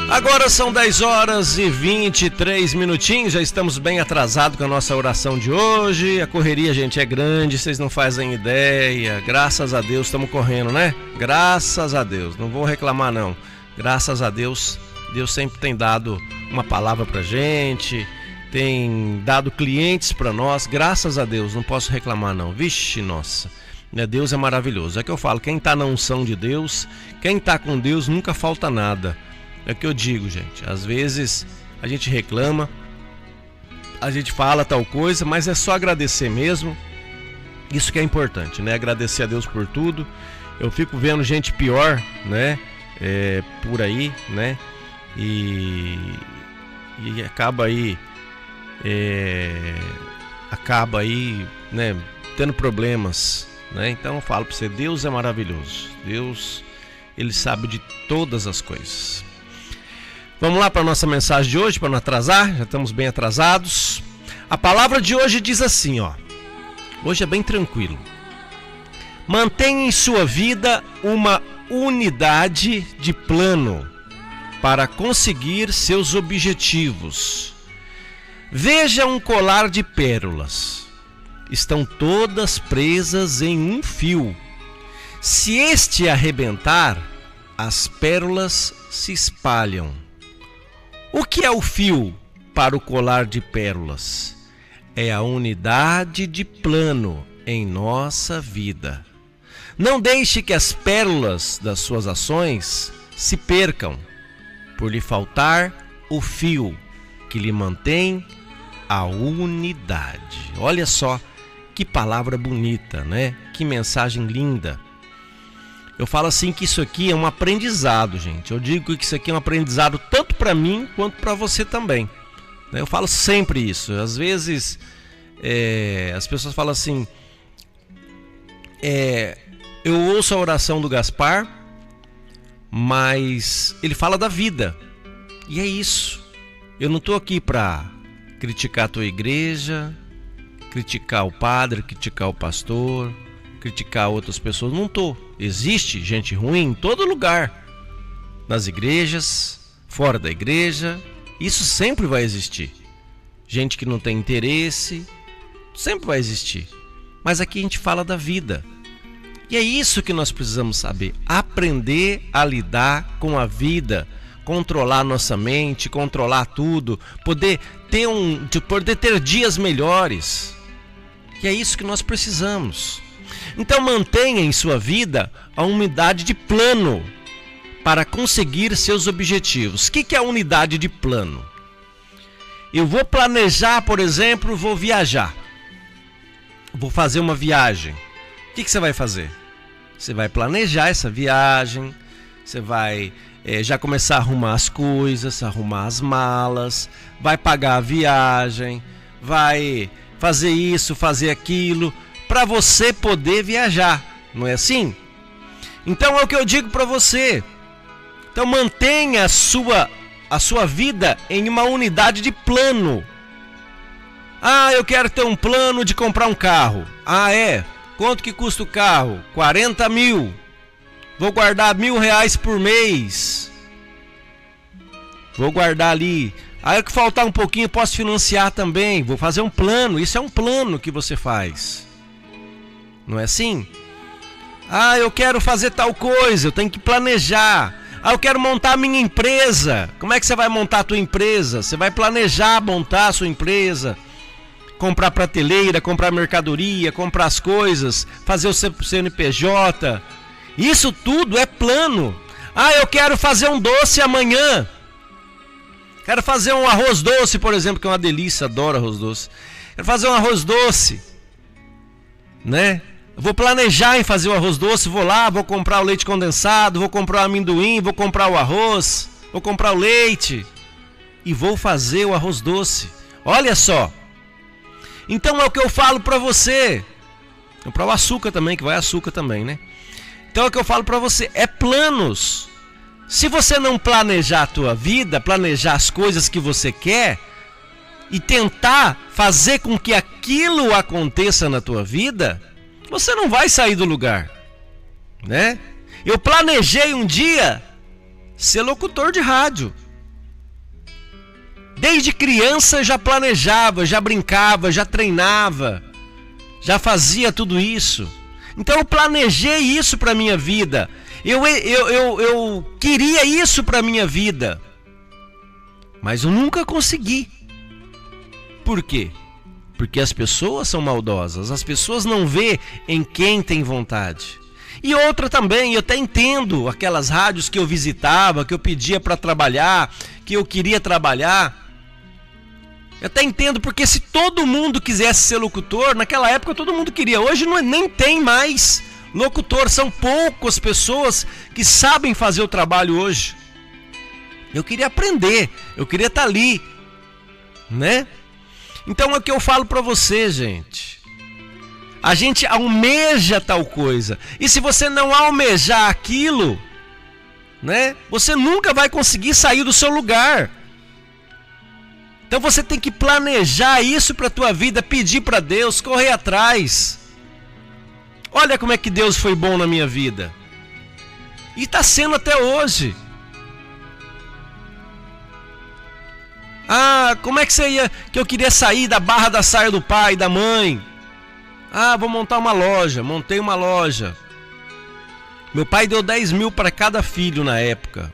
Agora são 10 horas e 23 minutinhos, já estamos bem atrasados com a nossa oração de hoje. A correria, gente, é grande, vocês não fazem ideia. Graças a Deus estamos correndo, né? Graças a Deus, não vou reclamar não. Graças a Deus, Deus sempre tem dado uma palavra pra gente, tem dado clientes pra nós. Graças a Deus, não posso reclamar não. Vixe, nossa, Deus é maravilhoso. É que eu falo, quem tá na unção de Deus, quem tá com Deus, nunca falta nada. É o que eu digo, gente. Às vezes a gente reclama, a gente fala tal coisa, mas é só agradecer mesmo. Isso que é importante, né? Agradecer a Deus por tudo. Eu fico vendo gente pior, né? Por aí, né? E acaba aí, né? Tendo problemas, né? Então eu falo para você, Deus é maravilhoso. Deus, Ele sabe de todas as coisas. Vamos lá para a nossa mensagem de hoje, para não atrasar, já estamos bem atrasados. A palavra de hoje diz assim, ó. Hoje é bem tranquilo. Mantenha em sua vida uma unidade de plano para conseguir seus objetivos. Veja um colar de pérolas. Estão todas presas em um fio. Se este arrebentar, as pérolas se espalham. O que é o fio para o colar de pérolas? É a unidade de plano em nossa vida. Não deixe que as pérolas das suas ações se percam, por lhe faltar o fio que lhe mantém a unidade. Olha só que palavra bonita, né? Que mensagem linda. Eu falo assim que isso aqui é um aprendizado, gente. Eu digo que isso aqui é um aprendizado tanto para mim quanto para você também. Eu falo sempre isso. Às vezes as pessoas falam assim, eu ouço a oração do Gaspar, mas ele fala da vida. E é isso. Eu não estou aqui para criticar a tua igreja, criticar o padre, criticar o pastor, criticar outras pessoas. Não estou. Existe gente ruim em todo lugar, nas igrejas, fora da igreja. Isso sempre vai existir. Gente que não tem interesse, sempre vai existir. Mas aqui a gente fala da vida. E é isso que nós precisamos saber. Aprender a lidar com a vida, controlar nossa mente, controlar tudo, poder ter dias melhores. E é isso que nós precisamos. Então mantenha em sua vida a unidade de plano para conseguir seus objetivos. O que é a unidade de plano? Eu vou planejar, por exemplo, vou viajar. Vou fazer uma viagem. O que você vai fazer? Você vai planejar essa viagem, você vai já começar a arrumar as coisas, arrumar as malas, vai pagar a viagem, vai fazer isso, fazer aquilo, para você poder viajar, não é assim? Então é o que eu digo para você. Então mantenha a sua vida em uma unidade de plano. Ah, eu quero ter um plano de comprar um carro. Ah, é? Quanto que custa o carro? 40 mil. Vou guardar R$1.000 por mês. Vou guardar ali. Aí que faltar um pouquinho, posso financiar também. Vou fazer um plano. Isso é um plano que você faz. Não é assim? Ah, eu quero fazer tal coisa, eu tenho que planejar. Ah, eu quero montar a minha empresa. Como é que você vai montar a tua empresa? Você vai planejar montar a sua empresa. Comprar prateleira, comprar mercadoria, comprar as coisas, fazer o CNPJ. Isso tudo é plano. Ah, eu quero fazer um doce amanhã. Quero fazer um arroz doce, por exemplo, que é uma delícia, adoro arroz doce. Quero fazer um arroz doce, né? Vou planejar em fazer o arroz doce, vou lá, vou comprar o leite condensado, vou comprar o amendoim, vou comprar o arroz, vou comprar o leite e vou fazer o arroz doce. Olha só. Então é o que eu falo para você. Comprar o açúcar também, que vai açúcar também, né? Então é o que eu falo para você, é planos. Se você não planejar a tua vida, planejar as coisas que você quer e tentar fazer com que aquilo aconteça na tua vida, você não vai sair do lugar, né? Eu planejei um dia ser locutor de rádio. Desde criança já planejava, já brincava, já treinava, já fazia tudo isso. Então eu planejei isso para a minha vida. Eu queria isso para a minha vida. Mas eu nunca consegui. Por quê? Porque as pessoas são maldosas. As pessoas não vê em quem tem vontade. E outra também, eu até entendo aquelas rádios que eu visitava, que eu pedia para trabalhar, que eu queria trabalhar. Eu até entendo, porque se todo mundo quisesse ser locutor, naquela época todo mundo queria. Hoje nem tem mais locutor, são poucas pessoas que sabem fazer o trabalho hoje. Eu queria aprender, eu queria estar ali, né? Então é o que eu falo para você, gente. A gente almeja tal coisa. E se você não almejar aquilo, né? Você nunca vai conseguir sair do seu lugar. Então você tem que planejar isso para a tua vida, pedir para Deus, correr atrás. Olha como é que Deus foi bom na minha vida. E está sendo até hoje. Ah, como é que você ia, que eu queria sair da barra da saia do pai, da mãe. Ah, vou montar uma loja. Montei uma loja. Meu pai deu 10 mil para cada filho na época.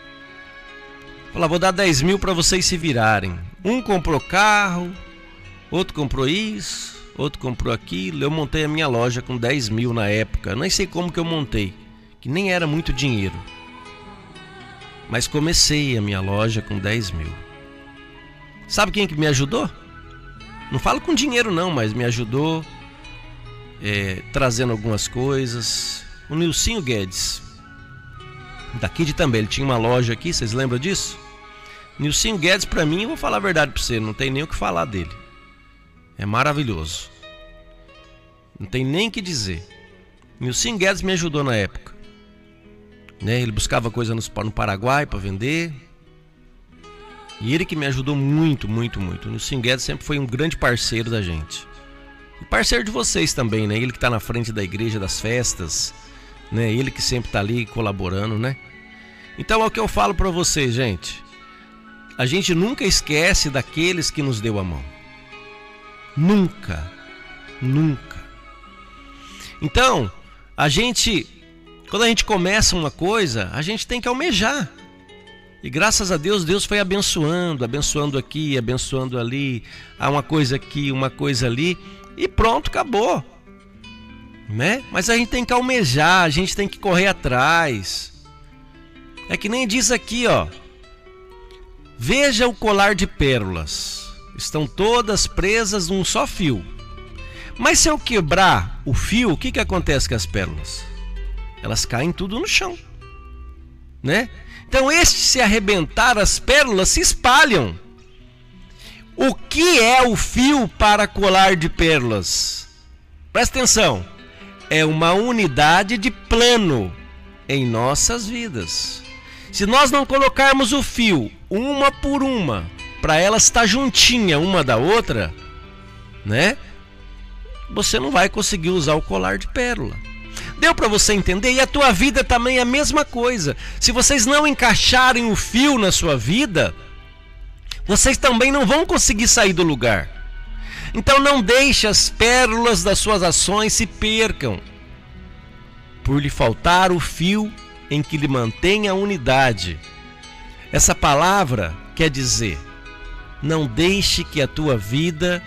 Falou, vou dar 10 mil para vocês se virarem. Um comprou carro, outro comprou isso, outro comprou aquilo. Eu montei a minha loja com 10 mil na época. Nem sei como que eu montei, que nem era muito dinheiro. Mas comecei a minha loja com 10 mil. Sabe quem que me ajudou? Não falo com dinheiro não, mas me ajudou trazendo algumas coisas. O Nilcinho Guedes, daqui de também, ele tinha uma loja aqui, vocês lembram disso? Nilcinho Guedes, pra mim, eu vou falar a verdade pra você, não tem nem o que falar dele. É maravilhoso. Não tem nem o que dizer. Nilcinho Guedes me ajudou na época, né? Ele buscava coisa no Paraguai para vender. E ele que me ajudou muito, muito, muito. O Nilcinho Guedes sempre foi um grande parceiro da gente. E parceiro de vocês também, né? Ele que está na frente da igreja, das festas, né? Ele que sempre está ali colaborando, né? Então é o que eu falo para vocês, gente. A gente nunca esquece daqueles que nos deu a mão. Nunca. Nunca. Então, quando a gente começa uma coisa, a gente tem que almejar. E graças a Deus, Deus foi abençoando, abençoando aqui, abençoando ali, uma coisa aqui, uma coisa ali, e pronto, acabou, né? Mas a gente tem que almejar, a gente tem que correr atrás. É que nem diz aqui, ó. Veja o colar de pérolas, estão todas presas num só fio. Mas se eu quebrar o fio, o que acontece com as pérolas? Elas caem tudo no chão, né? Então, se arrebentar, as pérolas se espalham. O que é o fio para colar de pérolas? Presta atenção. É uma unidade de plano em nossas vidas. Se nós não colocarmos o fio, uma por uma, para ela estar juntinha uma da outra, né? Você não vai conseguir usar o colar de pérola. Deu para você entender? E a tua vida também é a mesma coisa. Se vocês não encaixarem o fio na sua vida, vocês também não vão conseguir sair do lugar. Então não deixe as pérolas das suas ações se percam, por lhe faltar o fio em que lhe mantém a unidade. Essa palavra quer dizer, não deixe que a tua vida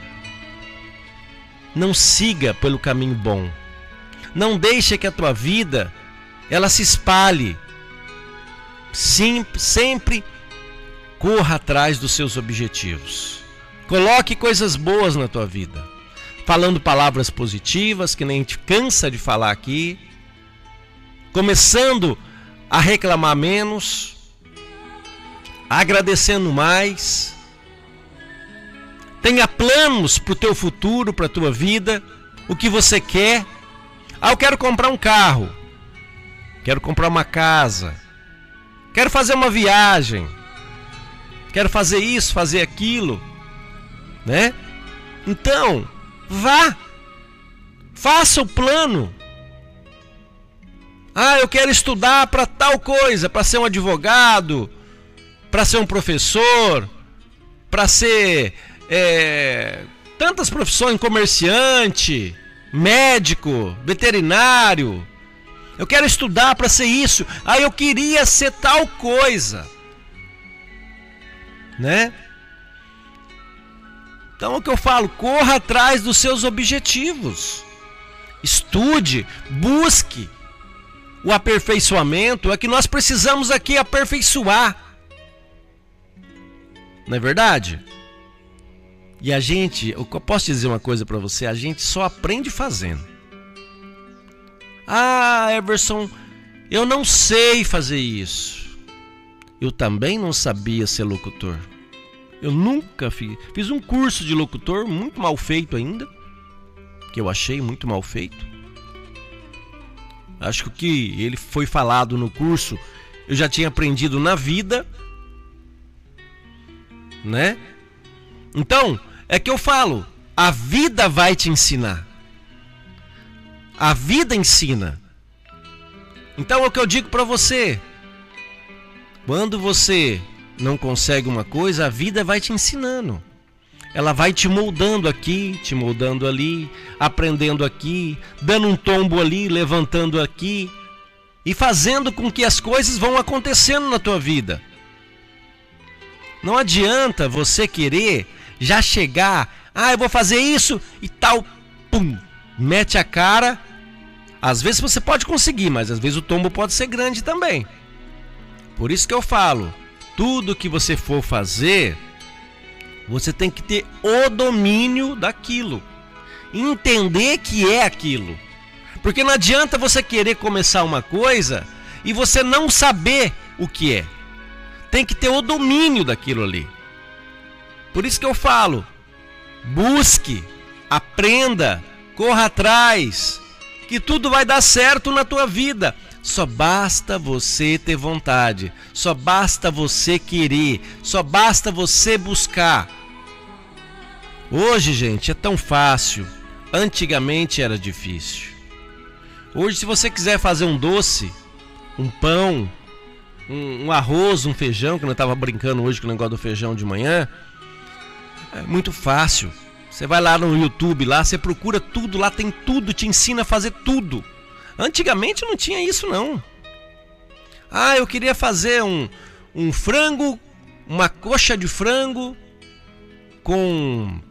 não siga pelo caminho bom. Não deixe que a tua vida ela se espalhe. Sempre corra atrás dos seus objetivos. Coloque coisas boas na tua vida. Falando palavras positivas, que nem a gente cansa de falar aqui. Começando a reclamar menos. Agradecendo mais. Tenha planos para o teu futuro, para a tua vida. O que você quer. Ah, eu quero comprar um carro, quero comprar uma casa, quero fazer uma viagem, quero fazer isso, fazer aquilo, né? Então, vá, faça o plano. Ah, eu quero estudar para tal coisa, para ser um advogado, para ser um professor, para ser tantas profissões, comerciante, médico, veterinário. Eu quero estudar para ser isso. Aí eu queria ser tal coisa, né? Então o que eu falo, corra atrás dos seus objetivos. Estude, busque o aperfeiçoamento. É que nós precisamos aqui aperfeiçoar. Não é verdade? E a gente, eu posso dizer uma coisa para você, a gente só aprende fazendo. Ah, Everson, eu não sei fazer isso. Eu também não sabia ser locutor. Eu nunca fiz um curso de locutor muito mal feito ainda, que eu achei muito mal feito. Acho que o que ele foi falado no curso, eu já tinha aprendido na vida, né? Então, é que eu falo, a vida vai te ensinar. A vida ensina. Então é o que eu digo para você. Quando você não consegue uma coisa, a vida vai te ensinando. Ela vai te moldando aqui, te moldando ali, aprendendo aqui, dando um tombo ali, levantando aqui e fazendo com que as coisas vão acontecendo na tua vida. Não adianta você querer já chegar, eu vou fazer isso e tal, pum, mete a cara. Às vezes você pode conseguir, mas às vezes o tombo pode ser grande também. Por isso que eu falo, tudo que você for fazer, você tem que ter o domínio daquilo. Entender que é aquilo. Porque não adianta você querer começar uma coisa e você não saber o que é. Tem que ter o domínio daquilo ali. Por isso que eu falo, busque, aprenda, corra atrás, que tudo vai dar certo na tua vida. Só basta você ter vontade, só basta você querer, só basta você buscar. Hoje, gente, é tão fácil. Antigamente era difícil. Hoje, se você quiser fazer um doce, um pão, um arroz, um feijão, que eu estava brincando hoje com o negócio do feijão de manhã, é muito fácil. Você vai lá no YouTube, lá você procura tudo, lá tem tudo, te ensina a fazer tudo. Antigamente não tinha isso não. Eu queria fazer um frango, uma coxa de frango com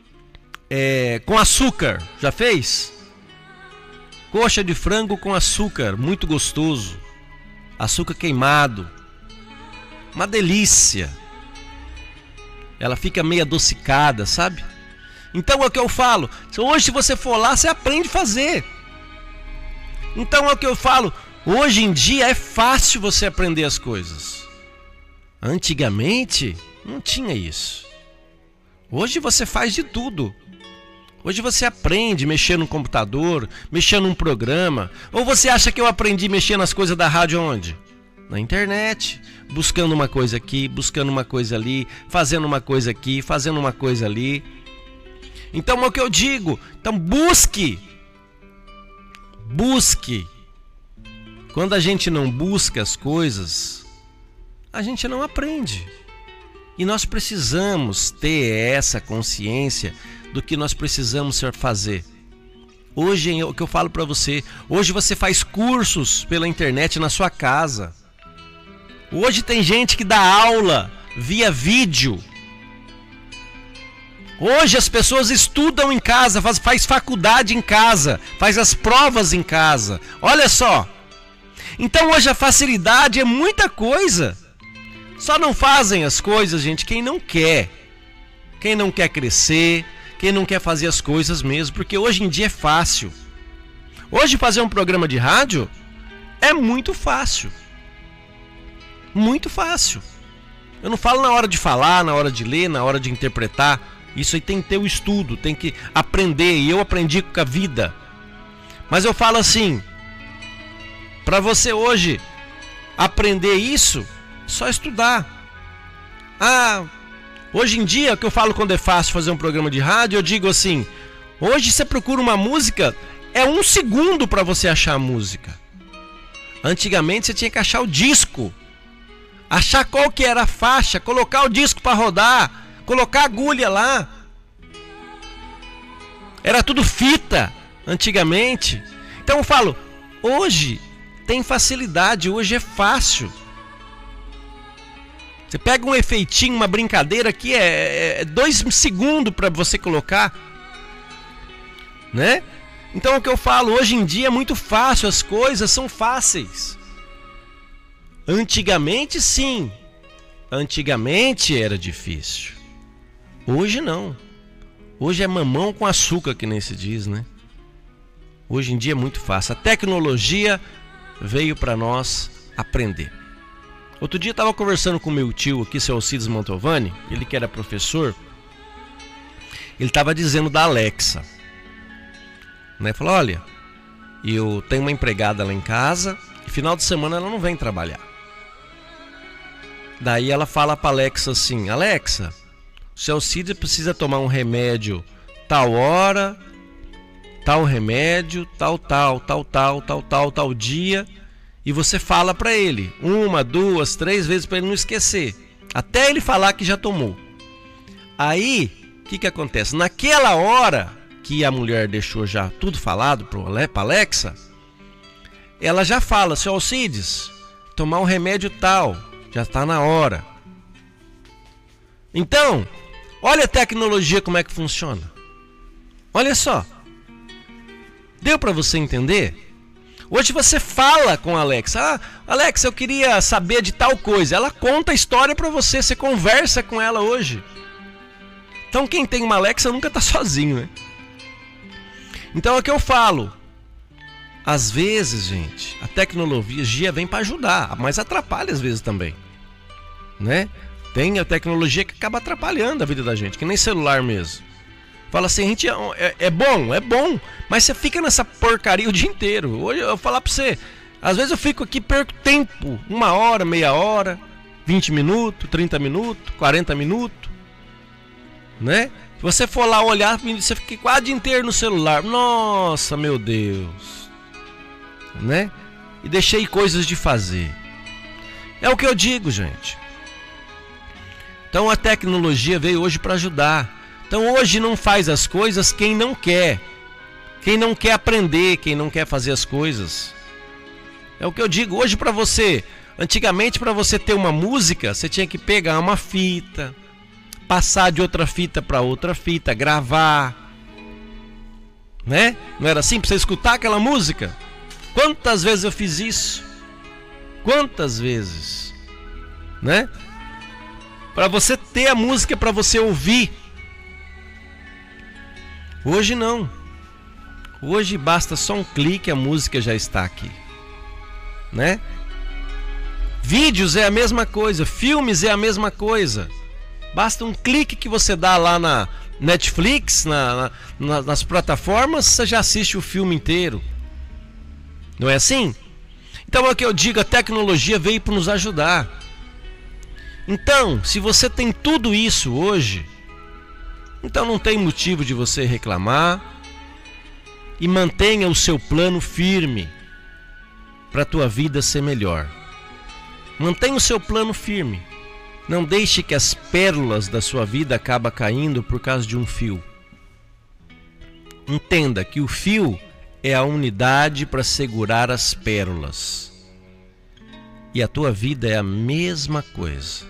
açúcar. Já fez? Coxa de frango com açúcar, muito gostoso. Açúcar queimado. Uma delícia. Ela fica meio adocicada, sabe? Então é o que eu falo. Hoje, se você for lá, você aprende a fazer. Então é o que eu falo. Hoje em dia é fácil você aprender as coisas. Antigamente não tinha isso. Hoje você faz de tudo. Hoje você aprende a mexer no computador, mexer num programa. Ou você acha que eu aprendi a mexer nas coisas da rádio onde? Na internet. Buscando uma coisa aqui, buscando uma coisa ali, fazendo uma coisa aqui, fazendo uma coisa ali. Então é o que eu digo. Então busque. Busque. Quando a gente não busca as coisas, a gente não aprende. E nós precisamos ter essa consciência do que nós precisamos fazer. Hoje, o que eu falo para você, hoje você faz cursos pela internet na sua casa. Hoje tem gente que dá aula via vídeo. Hoje as pessoas estudam em casa, faz faculdade em casa, faz as provas em casa. Olha só. Então hoje a facilidade é muita coisa. Só não fazem as coisas, gente, quem não quer. Quem não quer crescer, quem não quer fazer as coisas mesmo, porque hoje em dia é fácil. Hoje fazer um programa de rádio é muito fácil. Muito fácil. Eu não falo na hora de falar, na hora de ler, na hora de interpretar. Isso aí tem que ter o estudo, tem que aprender. E eu aprendi com a vida. Mas eu falo assim, para você hoje aprender isso, só estudar. Hoje em dia, o que eu falo quando é fácil fazer um programa de rádio, eu digo assim, hoje você procura uma música, é 1 segundo para você achar a música. Antigamente você tinha que achar o disco, achar qual que era a faixa, colocar o disco para rodar, colocar agulha lá. Era tudo fita antigamente. Então eu falo, hoje tem facilidade, hoje é fácil. Você pega um efeitinho, uma brincadeira aqui, é 2 segundos para você colocar, né? Então o que eu falo, hoje em dia é muito fácil, as coisas são fáceis. Antigamente sim, antigamente era difícil. Hoje não. Hoje é mamão com açúcar, que nem se diz, né? Hoje em dia é muito fácil. A tecnologia veio para nós aprender. Outro dia eu estava conversando com meu tio aqui, seu Alcides Mantovani, ele que era professor. Ele estava dizendo da Alexa, né? Falou, olha, eu tenho uma empregada lá em casa e final de semana ela não vem trabalhar. Daí ela fala para Alexa assim, Alexa, o seu Alcides precisa tomar um remédio tal hora, tal remédio, tal dia. E você fala para ele 1, 2, 3 vezes para ele não esquecer, até ele falar que já tomou. Aí, o que acontece? Naquela hora que a mulher deixou já tudo falado para Alexa, ela já fala, seu Alcides, tomar um remédio tal, já está na hora. Então, olha a tecnologia como é que funciona. Olha só. Deu para você entender? Hoje você fala com a Alexa. Alexa, eu queria saber de tal coisa. Ela conta a história para você. Você conversa com ela hoje. Então quem tem uma Alexa nunca está sozinho, né? Então é o que eu falo. Às vezes, gente, a tecnologia vem para ajudar, mas atrapalha às vezes também, né? Tem a tecnologia que acaba atrapalhando a vida da gente, que nem celular mesmo. Fala assim, a gente é bom, mas você fica nessa porcaria o dia inteiro. Hoje eu vou falar pra você, às vezes eu fico aqui, perco tempo, 1 hora, meia hora, 20 minutos, 30 minutos, 40 minutos, né? Se você for lá olhar, você fica quase o dia inteiro no celular. Nossa, meu Deus, né? E deixei coisas de fazer. É o que eu digo, gente. Então a tecnologia veio hoje para ajudar. Então hoje não faz as coisas quem não quer aprender, quem não quer fazer as coisas. É o que eu digo, hoje para você, antigamente para você ter uma música, você tinha que pegar uma fita, passar de outra fita para outra fita, gravar, né? Não era assim para você escutar aquela música? Quantas vezes eu fiz isso? Quantas vezes, né? Para você ter a música, para você ouvir. Hoje não. Hoje basta só um clique, a música já está aqui, né? Vídeos é a mesma coisa, filmes é a mesma coisa. Basta um clique que você dá lá na Netflix, nas plataformas, você já assiste o filme inteiro. Não é assim? Então é o que eu digo, a tecnologia veio para nos ajudar. Então, se você tem tudo isso hoje, então não tem motivo de você reclamar, e mantenha o seu plano firme para a tua vida ser melhor. Mantenha o seu plano firme. Não deixe que as pérolas da sua vida acabem caindo por causa de um fio. Entenda que o fio é a unidade para segurar as pérolas. E a tua vida é a mesma coisa.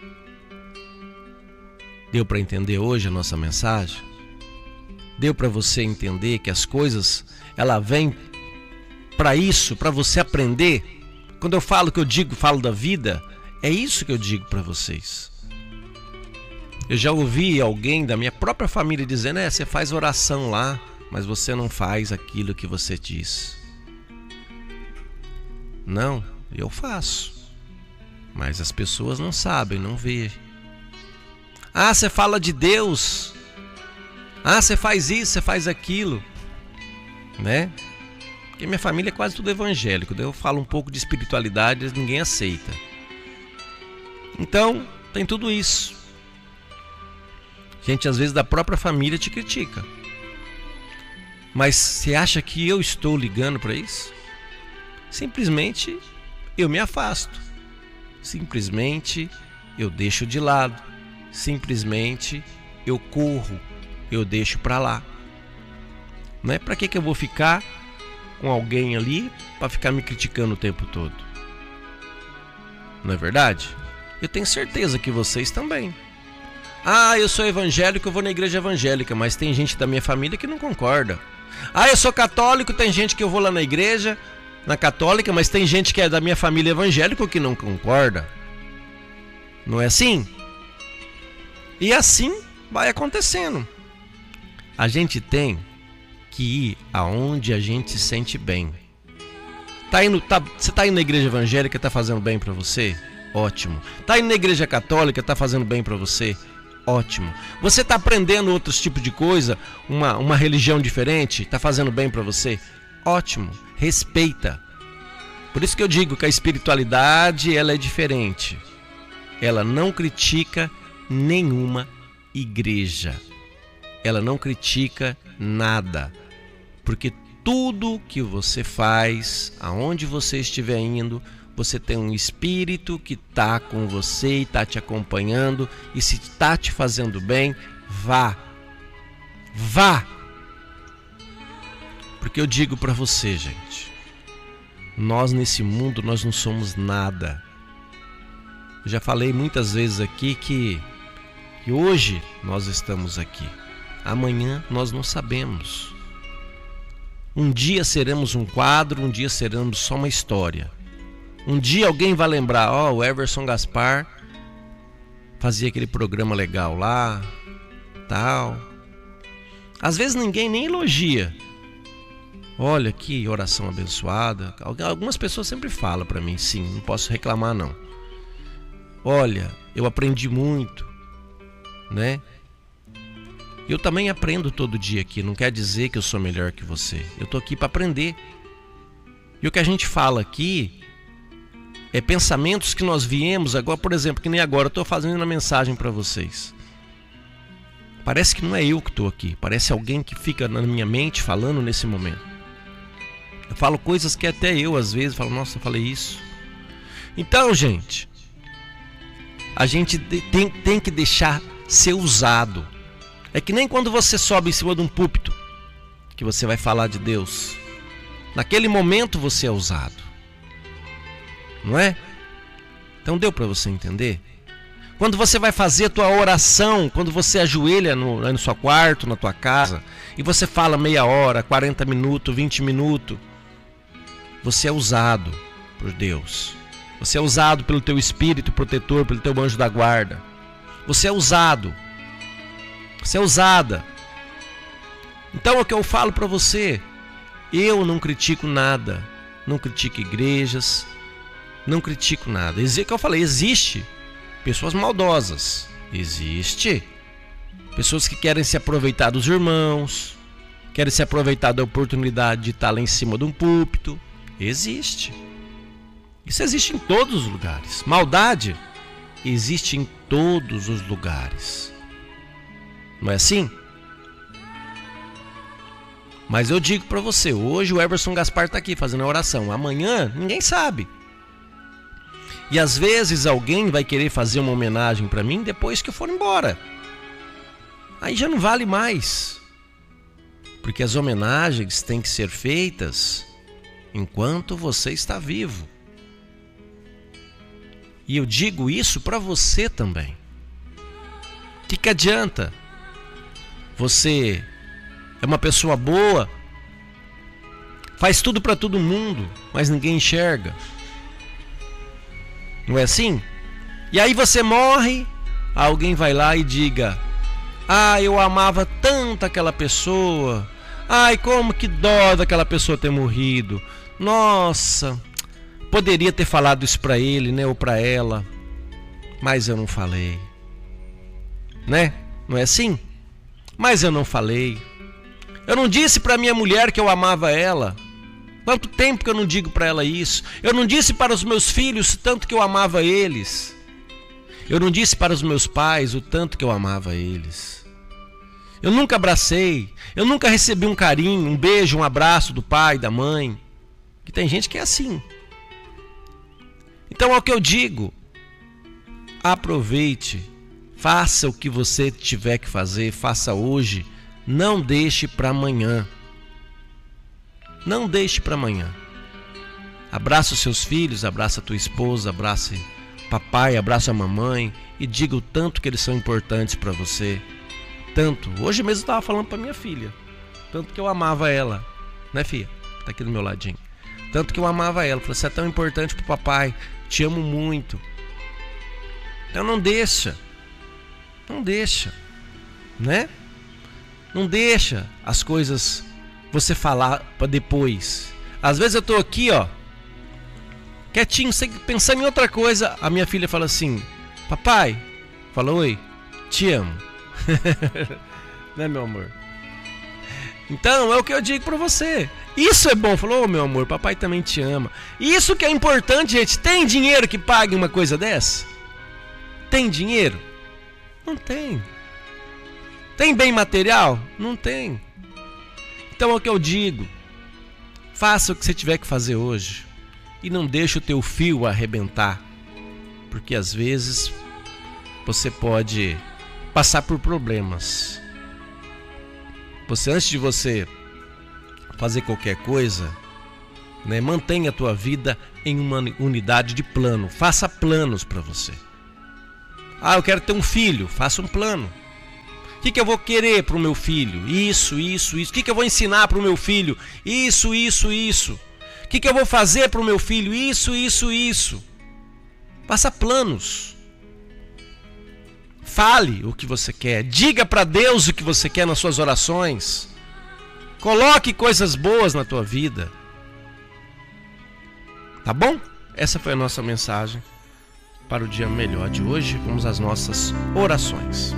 Deu para entender hoje a nossa mensagem? Deu para você entender que as coisas, ela vem para isso, para você aprender? Quando eu falo que eu falo da vida, é isso que eu digo para vocês. Eu já ouvi alguém da minha própria família dizendo, você faz oração lá, mas você não faz aquilo que você diz. Não, eu faço. Mas as pessoas não sabem, não veem. Você fala de Deus. Você faz isso, você faz aquilo, né? Porque minha família é quase tudo evangélico. Daí eu falo um pouco de espiritualidade, ninguém aceita. Então, tem tudo isso. Gente, às vezes da própria família te critica. Mas você acha que eu estou ligando para isso? Simplesmente eu me afasto. Simplesmente eu deixo de lado. simplesmente eu corro, eu deixo para lá. Não é para que eu vou ficar com alguém ali para ficar me criticando o tempo todo? Não é verdade? Eu tenho certeza que vocês também. Ah, eu sou evangélico, eu vou na igreja evangélica, mas tem gente da minha família que não concorda. Ah, eu sou católico, tem gente que eu vou lá na igreja, na católica, mas tem gente que é da minha família evangélica que não concorda. Não é assim? E assim vai acontecendo. A gente tem que ir aonde a gente se sente bem. Você tá indo na igreja evangélica, tá fazendo bem para você? Ótimo. Tá indo na igreja católica, tá fazendo bem para você? Ótimo. Você tá aprendendo outros tipos de coisa, uma religião diferente, tá fazendo bem para você? Ótimo. Respeita. Por isso que eu digo que a espiritualidade, ela é diferente. Ela não critica nenhuma igreja. Ela não critica nada. Porque tudo que você faz, aonde você estiver indo, você tem um espírito que está com você e está te acompanhando. E se está te fazendo bem, vá. Vá. Porque eu digo para você, gente, nós nesse mundo, nós não somos nada. Eu já falei muitas vezes aqui que hoje nós estamos aqui. Amanhã nós não sabemos. Um dia seremos um quadro, um dia seremos só uma história. Um dia alguém vai lembrar, o Everson Gaspar fazia aquele programa legal lá, tal. Às vezes ninguém nem elogia. Olha que oração abençoada. Algumas pessoas sempre falam para mim, sim, não posso reclamar não. Olha, eu aprendi muito, né? Eu também aprendo todo dia aqui, não quer dizer que eu sou melhor que você. Eu tô aqui para aprender. E o que a gente fala aqui é pensamentos que nós viemos agora, por exemplo, que nem agora eu estou fazendo uma mensagem para vocês. Parece que não é eu que estou aqui, parece alguém que fica na minha mente falando nesse momento. Eu falo coisas que até eu às vezes falo, nossa, eu falei isso. Então, gente, a gente tem que deixar ser usado. É que nem quando você sobe em cima de um púlpito, que você vai falar de Deus. Naquele momento você é usado. Não é? Então deu para você entender? Quando você vai fazer a tua oração, quando você ajoelha no seu quarto, na tua casa, e você fala meia hora, 40 minutos, 20 minutos, você é usado por Deus. Você é usado pelo teu espírito protetor, pelo teu anjo da guarda. Você é usado. Você é usada. Então é o que eu falo para você. Eu não critico nada. Não critico igrejas. Não critico nada. É que eu falei, existe pessoas maldosas. Existe pessoas que querem se aproveitar dos irmãos, querem se aproveitar da oportunidade de estar lá em cima de um púlpito. Existe. Isso existe em todos os lugares. Maldade existe em todos os lugares. Não é assim? Mas eu digo para você, hoje o Everson Gaspar está aqui fazendo a oração. Amanhã ninguém sabe. E às vezes alguém vai querer fazer uma homenagem para mim depois que eu for embora. Aí já não vale mais. Porque as homenagens têm que ser feitas enquanto você está vivo. E eu digo isso para você também. O que adianta? Você é uma pessoa boa, faz tudo para todo mundo, mas ninguém enxerga. Não é assim? E aí você morre, alguém vai lá e diga: eu amava tanto aquela pessoa. Ai, como que dó daquela pessoa ter morrido. Nossa, poderia ter falado isso para ele, né, ou para ela, mas eu não falei. Né? Não é assim? Mas eu não falei. Eu não disse para minha mulher que eu amava ela. Quanto tempo que eu não digo para ela isso? Eu não disse para os meus filhos tanto que eu amava eles. Eu não disse para os meus pais o tanto que eu amava eles. Eu nunca abracei. Eu nunca recebi um carinho, um beijo, um abraço do pai, da mãe. Que tem gente que é assim. Então é o que eu digo. Aproveite. Faça o que você tiver que fazer, faça hoje. Não deixe para amanhã. Não deixe para amanhã. Abraça os seus filhos, abraça a tua esposa, abrace papai, abraça a mamãe e diga o tanto que eles são importantes para você. Tanto. Hoje mesmo eu estava falando para minha filha. Tanto que eu amava ela. Né, filha? Tá aqui do meu ladinho. Tanto que eu amava ela. Falei, você é tão importante pro papai. Te amo muito. Então não deixa. Não deixa. Né? Não deixa as coisas você falar para depois. Às vezes eu tô aqui, ó, quietinho, pensando em outra coisa. A minha filha fala assim: papai, fala, oi, te amo. Né, meu amor? Então é o que eu digo pra você. Isso é bom. Falou, oh, meu amor, papai também te ama. Isso que é importante, gente. Tem dinheiro que pague uma coisa dessa? Tem dinheiro? Não tem. Tem bem material? Não tem. Então é o que eu digo. Faça o que você tiver que fazer hoje. E não deixe o teu fio arrebentar. Porque às vezes você pode passar por problemas. Antes de você fazer qualquer coisa, né, mantenha a tua vida em uma unidade de plano. Faça planos para você. Ah, eu quero ter um filho. Faça um plano. O que eu vou querer para o meu filho? Isso. O que eu vou ensinar para o meu filho? Isso. O que eu vou fazer para o meu filho? Isso. Faça planos. Fale o que você quer. Diga para Deus o que você quer nas suas orações. Coloque coisas boas na tua vida. Tá bom? Essa foi a nossa mensagem para o dia melhor de hoje. Vamos às nossas orações.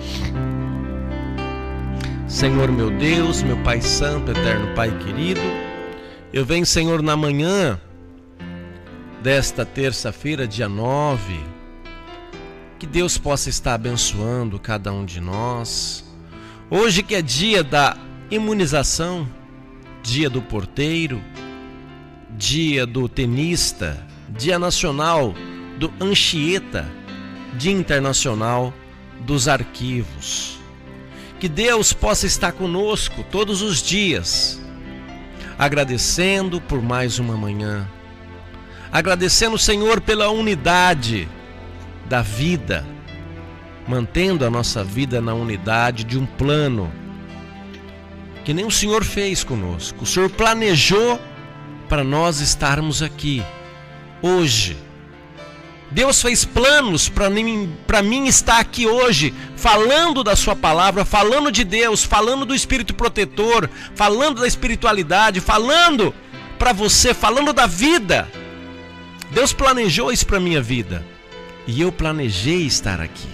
Senhor meu Deus, meu Pai Santo, Eterno Pai querido, eu venho, Senhor, na manhã desta terça-feira, dia 9, que Deus possa estar abençoando cada um de nós. Hoje que é dia da imunização, dia do porteiro, dia do tenista, dia nacional do Anchieta, dia internacional dos arquivos. Que Deus possa estar conosco todos os dias, agradecendo por mais uma manhã, agradecendo, Senhor, pela unidade da vida, mantendo a nossa vida na unidade de um plano que nem o Senhor fez conosco. O Senhor planejou para nós estarmos aqui hoje. Deus fez planos para mim estar aqui hoje, falando da sua palavra, falando de Deus, falando do Espírito protetor, falando da espiritualidade, falando para você, falando da vida. Deus planejou isso para minha vida e eu planejei estar aqui.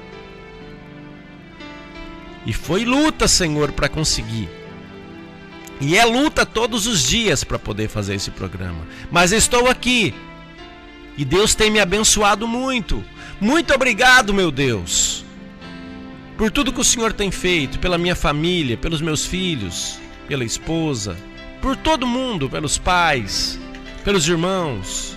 E foi luta, Senhor, para conseguir. E é luta todos os dias para poder fazer esse programa. Mas estou aqui. E Deus tem me abençoado muito. Muito obrigado, meu Deus, por tudo que o Senhor tem feito, pela minha família, pelos meus filhos, pela esposa, por todo mundo, pelos pais, pelos irmãos,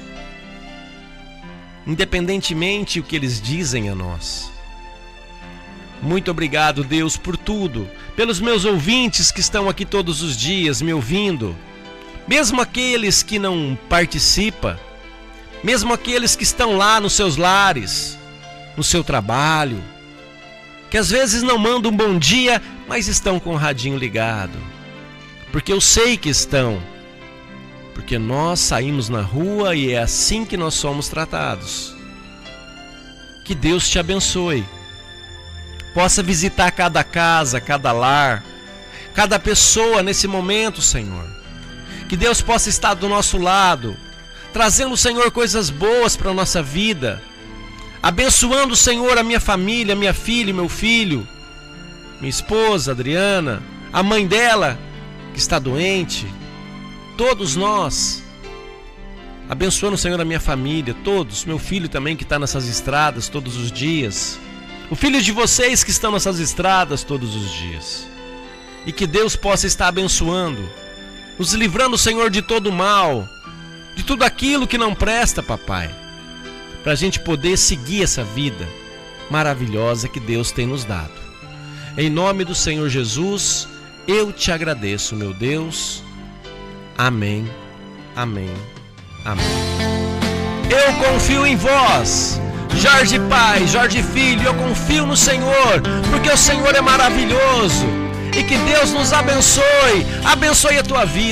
independentemente do que eles dizem a nós. Muito obrigado, Deus, por tudo, pelos meus ouvintes que estão aqui todos os dias me ouvindo, mesmo aqueles que não participam, mesmo aqueles que estão lá nos seus lares, no seu trabalho, que às vezes não mandam um bom dia, mas estão com o radinho ligado, porque eu sei que estão, porque nós saímos na rua e é assim que nós somos tratados. Que Deus te abençoe, possa visitar cada casa, cada lar, cada pessoa nesse momento, Senhor. Que Deus possa estar do nosso lado, trazendo, Senhor, coisas boas para a nossa vida, abençoando, Senhor, a minha família, minha filha, meu filho, minha esposa, Adriana, a mãe dela que está doente, todos nós, abençoando, Senhor, a minha família, todos, meu filho também que está nessas estradas todos os dias, o filho de vocês que estão nessas estradas todos os dias, e que Deus possa estar abençoando, nos livrando, Senhor, de todo mal, de tudo aquilo que não presta, papai, para a gente poder seguir essa vida, maravilhosa que Deus tem nos dado. Em nome do Senhor Jesus, eu te agradeço, meu Deus. Amém, amém, amém. Eu confio em vós, Jorge Pai, Jorge Filho, eu confio no Senhor, porque o Senhor é maravilhoso. E que Deus nos abençoe, abençoe a tua vida.